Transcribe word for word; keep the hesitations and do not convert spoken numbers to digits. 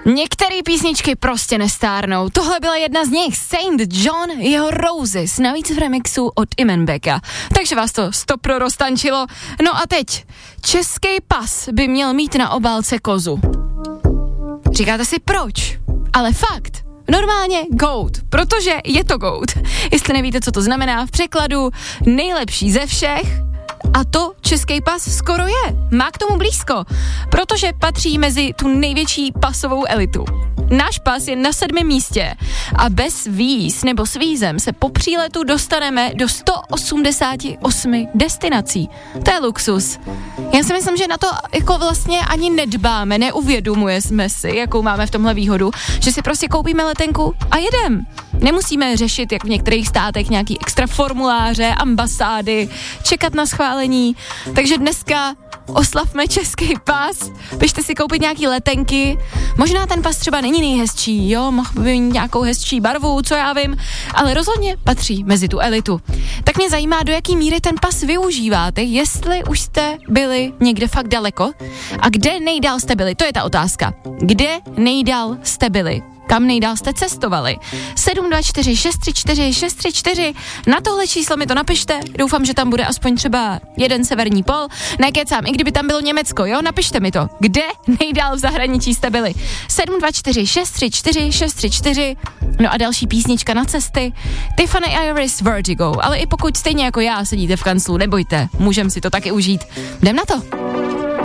Některé písničky prostě nestárnou. Tohle byla jedna z nich, Saint John, jeho Roses, navíc v remixu od Imanbeka. Takže vás to stopro roztančilo. No a teď, český pas by měl mít na obálce kozu. Říkáte si proč? Ale fakt. Normálně goat, protože je to goat. Jestli nevíte, co to znamená, v překladu nejlepší ze všech, a to český pas skoro je. Má k tomu blízko, protože patří mezi tu největší pasovou elitu. Náš pas je na sedmém místě a bez víz nebo s vízem se po příletu dostaneme do sto osmdesát osm destinací. To je luxus. Já si myslím, že na to jako vlastně ani nedbáme, neuvědomujeme si, jakou máme v tomhle výhodu, že si prostě koupíme letenku a jedem. Nemusíme řešit, jak v některých státech, nějaký extra formuláře, ambasády, čekat na schválení. Takže dneska oslavme český pas, běžte si koupit nějaký letenky. Možná ten pas třeba není nejhezčí, jo, mohl by mít nějakou hezčí barvu, co já vím, ale rozhodně patří mezi tu elitu. Tak mě zajímá, do jaký míry ten pas využíváte, jestli už jste byli někde fakt daleko a kde nejdál jste byli, to je ta otázka. Kde nejdál jste byli? Kam nejdál jste cestovali? sedm dva čtyři šest tři čtyři šest tři čtyři, na tohle číslo mi to napište, doufám, že tam bude aspoň třeba jeden severní pol, nekecám, i kdyby tam bylo Německo, jo, napište mi to, kde nejdál v zahraničí jste byli? sedm dva čtyři šest tři čtyři šest tři čtyři, no a další písnička na cesty, Tiffany Iris Vertigo, ale i pokud stejně jako já sedíte v kanclu, nebojte, můžem si to taky užít. Jdem na to.